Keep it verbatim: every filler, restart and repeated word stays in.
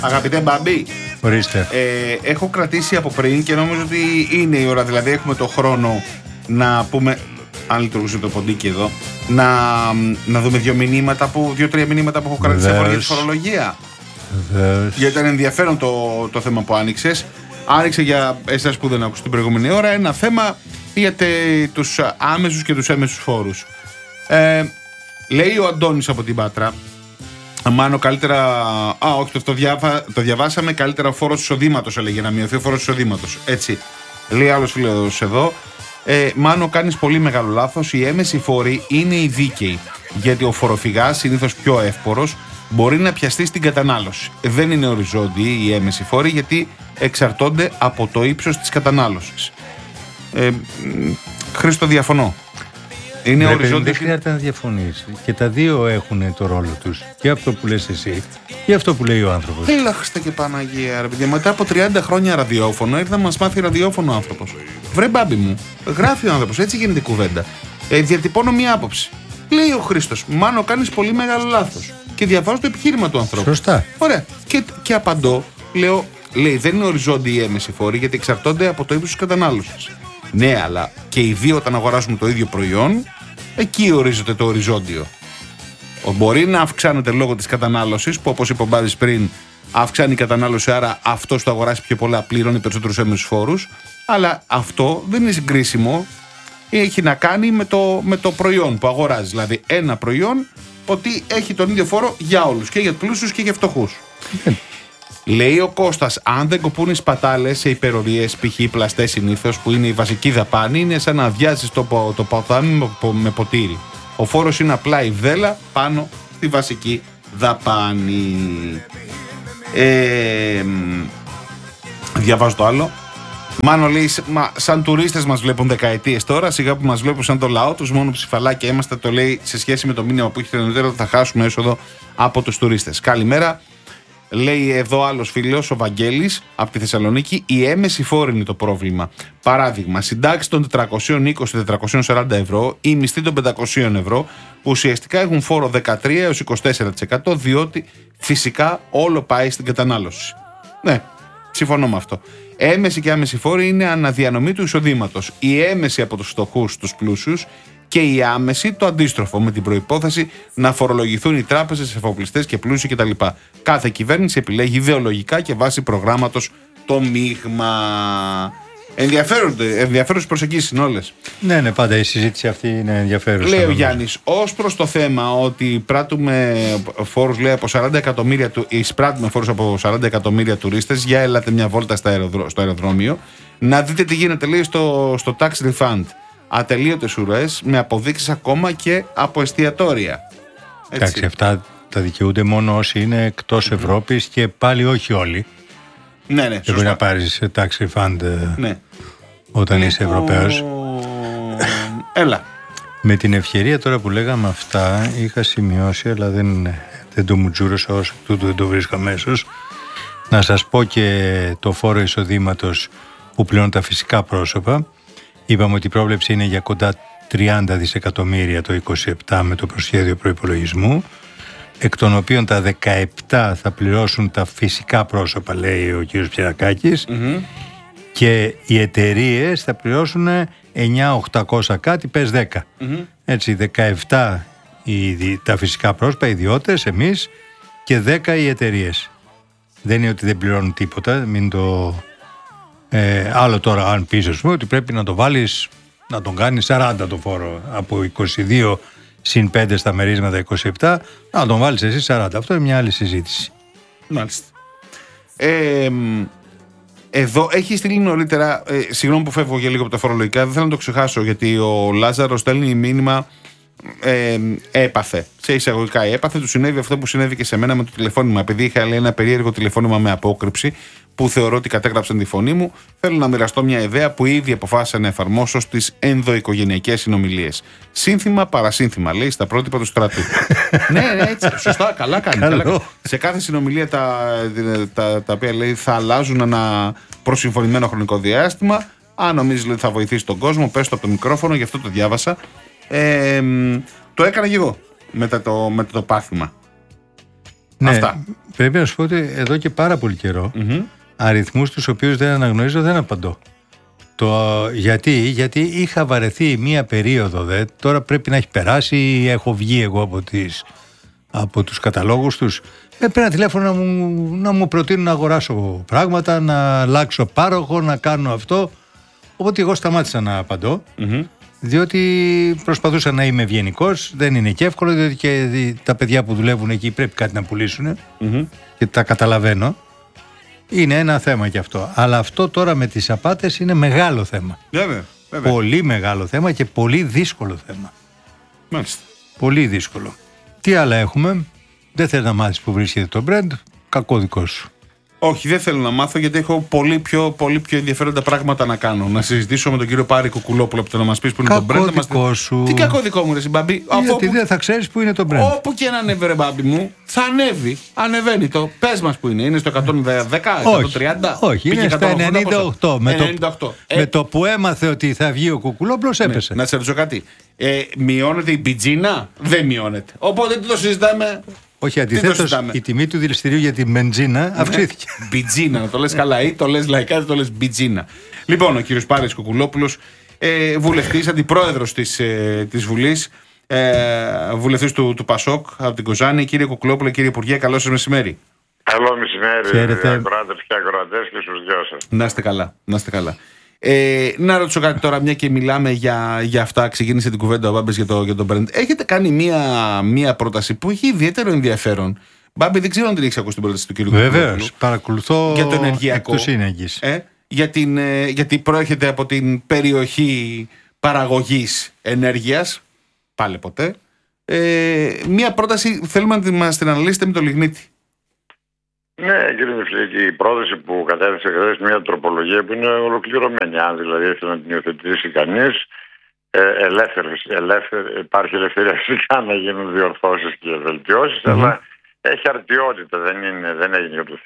Αγαπητέ Μπαμπή, ορίστε. Ε, έχω κρατήσει από πριν και νομίζω ότι είναι η ώρα, δηλαδή έχουμε το χρόνο να πούμε, αν λειτουργούσε το ποντίκι εδώ, να, να δούμε δύο μηνύματα, που, δύο-τρία μηνύματα που έχω κρατήσει από για τη φορολογία. Βεβαίως. Γιατί ήταν ενδιαφέρον το, το θέμα που άνοιξες. Άνοιξε για εσάς που δεν ακούσατε την προηγούμενη ώρα ένα θέμα για τε, τους άμεσους και τους έμεσους φόρους. Ε, λέει ο Αντώνης από την Πάτρα, Μάνο, καλύτερα. Α, όχι, το, το, διάβα, το διαβάσαμε. Καλύτερα ο φόρος εισοδήματος, έλεγε, να μειωθεί ο φόρος εισοδήματος. Έτσι. Λέει άλλος φίλος εδώ. Ε, Μάνο, κάνεις πολύ μεγάλο λάθος. Οι έμεσοι φόροι είναι οι δίκαιοι. Γιατί ο φοροφυγάς, συνήθως πιο εύπορος, μπορεί να πιαστεί στην κατανάλωση. Δεν είναι οριζόντιοι οι έμεσοι φόροι, γιατί εξαρτώνται από το ύψος της κατανάλωσης. Ε, Χρήστο, διαφωνώ. Είναι οριζόντιο. Δεν χρειάζεται να διαφωνήσει. Και τα δύο έχουν το ρόλο τους. Και αυτό που λες εσύ και αυτό που λέει ο άνθρωπος. Έλα, Χριστέ και Παναγία, ρε παιδιά. Μετά από τριάντα χρόνια ραδιόφωνο, ήρθε να μας μάθει ραδιόφωνο ο άνθρωπος. Βρε Μπάμπη μου, γράφει ο άνθρωπος, έτσι γίνεται η κουβέντα. Ε, διατυπώνω μία άποψη. Λέει ο Χρήστος, Μάνο, κάνεις πολύ μεγάλο λάθος. Και διαβάζω το επιχείρημα του ανθρώπου. Σωστά. Ωραία. Και, και απαντώ, λέω, λέει, δεν είναι οριζόντιοι οι έμεσοι φόροι, γιατί εξαρτώνται από το ύψος της κατανάλωσης. Ναι, αλλά και οι δύο όταν αγοράζουμε το ίδιο προϊόν, εκεί ορίζεται το οριζόντιο. Μπορεί να αυξάνεται λόγω της κατανάλωσης, που όπως είπε ο Μπάδης πριν, αυξάνει η κατανάλωση, άρα αυτός το αγοράσει πιο πολλά, πληρώνει περισσότερους έμεσους φόρους, αλλά αυτό δεν είναι συγκρίσιμο. Έχει να κάνει με το, με το προϊόν που αγοράζει. Δηλαδή, ένα προϊόν ότι έχει τον ίδιο φόρο για όλους, και για πλούσιους και για φτωχούς. Λέει ο Κώστας, αν δεν κοπούν οι σπατάλες σε υπερορίες, π.χ. πλαστές συνήθως, που είναι η βασική δαπάνη, είναι σαν να αδειάζεις το, το ποτάμι με ποτήρι. Ο φόρος είναι απλά η βδέλα πάνω στη βασική δαπάνη. Ε, διαβάζω το άλλο. Μάνο λέει, μα, σαν τουρίστες μας βλέπουν δεκαετίες τώρα, σιγά που μας βλέπουν σαν το λαό τους, μόνο ψηφαλάκια είμαστε, το λέει σε σχέση με το μήνυμα που έχει νωρίτερα, θα χάσουμε έσοδο από τους τουρίστες. Καλημέρα. Λέει εδώ άλλος φίλος, ο Βαγγέλης, από τη Θεσσαλονίκη, η έμεση φόρη είναι το πρόβλημα. Παράδειγμα, συντάξεις των τετρακόσια είκοσι με τετρακόσια σαράντα ευρώ ή μισθοί των πεντακόσια ευρώ, που ουσιαστικά έχουν φόρο δεκατρία έως είκοσι τέσσερα τοις εκατό, διότι φυσικά όλο πάει στην κατανάλωση. Ναι, συμφωνώ με αυτό. Έμεση και άμεση φόρη είναι αναδιανομή του εισοδήματος. Η έμεση από τους φτωχούς στους πλούσιους και η άμεση το αντίστροφο, με την προϋπόθεση να φορολογηθούν οι τράπεζες, εφοπλιστές και πλούσιοι κτλ. Κάθε κυβέρνηση επιλέγει ιδεολογικά και βάσει προγράμματος το μείγμα. Ενδιαφέρουσες προσεγγίσεις είναι όλες. Ναι, ναι, πάντα η συζήτηση αυτή είναι ενδιαφέρουσα. Λέει ο Γιάννης, ως προς το θέμα ότι πράττουμε φόρους, λέει, από σαράντα εκατομμύρια, εισπράττουμε φόρους από σαράντα εκατομμύρια τουρίστες, για ελάτε μια βόλτα στο αεροδρόμιο, να δείτε τι γίνεται, λέει, στο, στο tax refund. Ατελείωτες ουρές με αποδείξεις ακόμα και από εστιατόρια. Εντάξει, αυτά τα δικαιούνται μόνο όσοι είναι εκτός mm-hmm. Ευρώπης, και πάλι όχι όλοι. Ναι, ναι, δεν μπορεί να πάρεις tax refund ναι. όταν ναι. είσαι Ευρωπαίος. Έλα. Με την ευκαιρία τώρα που λέγαμε αυτά, είχα σημειώσει, αλλά δεν, δεν το μουτζούρωσα όσο τούτο, δεν το βρίσκω αμέσως, να σας πω και το φόρο εισοδήματος που πληρώνουν τα φυσικά πρόσωπα. Είπαμε ότι η πρόβλεψη είναι για κοντά τριάντα δισεκατομμύρια το είκοσι επτά με το προσχέδιο προϋπολογισμού, εκ των οποίων τα δεκαεπτά θα πληρώσουν τα φυσικά πρόσωπα, λέει ο κ. Πιερακάκης, mm-hmm. και οι εταιρείες θα πληρώσουν εννιά χιλιάδες οκτακόσια κάτι, πες δέκα. Mm-hmm. Έτσι, δεκαεπτά οι, τα φυσικά πρόσωπα, οι ιδιώτες, εμείς, και δέκα οι εταιρείες. Δεν είναι ότι δεν πληρώνουν τίποτα, μην το... Ε, άλλο τώρα αν πεις, ας πούμε, ότι πρέπει να το βάλεις, να τον κάνεις σαράντα το φόρο, από είκοσι δύο συν πέντε στα μερίσματα είκοσι επτά, να τον βάλεις εσύ σαράντα. Αυτό είναι μια άλλη συζήτηση. Μάλιστα. Ε, εδώ έχει στείλει νωρίτερα, ε, συγγνώμη που φεύγω για λίγο από τα φορολογικά, δεν θέλω να το ξεχάσω, γιατί ο Λάζαρος στέλνει μήνυμα, ε, έπαθε, σε εισαγωγικά έπαθε, του συνέβη αυτό που συνέβη και σε μένα με το τηλεφώνημα, επειδή είχα, λέει, ένα περίεργο τηλεφώνημα με απόκρυψη, που θεωρώ ότι κατέγραψαν τη φωνή μου. Θέλω να μοιραστώ μια ιδέα που ήδη αποφάσισα να εφαρμόσω στις ενδοοικογενειακές συνομιλίες. Σύνθημα παρασύνθημα, λέει, στα πρότυπα του στρατού. ναι, ναι, έτσι. Σωστά, καλά κάνει. Καλά. Σε κάθε συνομιλία τα, τα, τα οποία, λέει, θα αλλάζουν ένα προσυμφωνημένο χρονικό διάστημα. Αν νομίζεις, λέει, θα βοηθήσει τον κόσμο, πες το από το μικρόφωνο, γι' αυτό το διάβασα. Ε, το έκανα και εγώ μετά το, μετά το πάθημα. Ναι, Αυτά. πρέπει να σου πω ότι εδώ και πάρα πολύ καιρό Mm-hmm. αριθμούς τους οποίους δεν αναγνωρίζω δεν απαντώ. Το, γιατί, γιατί είχα βαρεθεί μία περίοδο, δε, τώρα πρέπει να έχει περάσει, έχω βγει εγώ από, τις, από τους καταλόγους τους. Με πήρα τηλέφωνο να μου, να μου προτείνουν να αγοράσω πράγματα, να αλλάξω πάροχο, να κάνω αυτό. Οπότε εγώ σταμάτησα να απαντώ, Mm-hmm. διότι προσπαθούσα να είμαι ευγενικός, δεν είναι και εύκολο, διότι και τα παιδιά που δουλεύουν εκεί πρέπει κάτι να πουλήσουν Mm-hmm. και τα καταλαβαίνω. Είναι ένα θέμα και αυτό. Αλλά αυτό τώρα με τις απάτες είναι μεγάλο θέμα. Βέβαια, βέβαια. Πολύ μεγάλο θέμα και πολύ δύσκολο θέμα. Μάλιστα. Πολύ δύσκολο. Τι άλλα έχουμε? Δεν θέλει να μάθεις που βρίσκεται το brand. Κακό δικό σου. Όχι, δεν θέλω να μάθω γιατί έχω πολύ πιο, πολύ πιο ενδιαφέροντα πράγματα να κάνω. Να συζητήσω με τον κύριο Πάρη Κουκουλόπουλο από το να μας πεις που είναι Κακό το brand. δικό Μας... σου. Τι κακό δικό μου, ρε Συμπαμπή. Γιατί δεν θα ξέρεις που είναι το brand. Όπου και να ανέβει, ρε Μπάμπη μου, θα ανέβει. Ανεβαίνει το. Πες μας που είναι. Είναι στο εκατόν δέκα, εκατόν τριάντα. Όχι, είναι στα ενενήντα οκτώ. Με, ενενήντα οκτώ. Το, Ε, με το που έμαθε ότι θα βγει ο Κουκουλόπουλος έπεσε. ναι, να σε ρωτήσω κάτι. Ε, μειώνεται η μπιτζίνα? Δεν μειώνεται. Οπότε τι το συζητάμε. Όχι, το αντιθέτως συζητάμε. η τιμή του δηληστηρίου για τη μπενζίνα αυξήθηκε. Μπιτζίνα, να το λες καλά ή το λες λαϊκά ή το λες μπιτζίνα. Λοιπόν, ο κύριος Πάρης Κουκουλόπουλος, ε, βουλευτής, αντιπρόεδρος της, ε, της Βουλής, ε, βουλευτής του, του Πασόκ από την Κοζάνη. Κύριε Κουκουλόπουλο, κύριε Υπουργέ, καλό σας μεσημέρι. Καλό μεσημέρι, Χαίρετε. ακροάτες και ακροατές και στους δυο σας. Να είστε καλά, να είστε καλά. Ε, να ρωτήσω κάτι τώρα, μια και μιλάμε για, για αυτά, ξεκίνησε την κουβέντα ο Μπάμπης για το, για το brand. Έχετε κάνει μια, μια πρόταση που έχει ιδιαίτερο ενδιαφέρον. Μπάμπη, δεν ξέρω αν την έχεις ακούσει την πρόταση του κ. Κουκουλόπουλου. Βεβαίως, παρακολουθώ Για το ενεργειακό. εκ του σύνεγγυς. Ε, για την, ε, γιατί προέρχεται από την περιοχή παραγωγής ενέργειας. Πάλι ποτέ. Ε, μια πρόταση θέλουμε να μας την αναλύσετε με το λιγνίτη. Ναι, κύριε Μιφλίκη, η πρόταση που κατέθεσε χθες μια τροπολογία που είναι ολοκληρωμένη. Αν δηλαδή ήθελε να την υιοθετήσει κανείς, ε, ελεύθερος, ελεύθερ, υπάρχει ελευθερία φυσικά να γίνουν διορθώσεις και βελτιώσεις, Mm-hmm. αλλά έχει αρτιότητα, δεν, είναι, δεν έγινε για το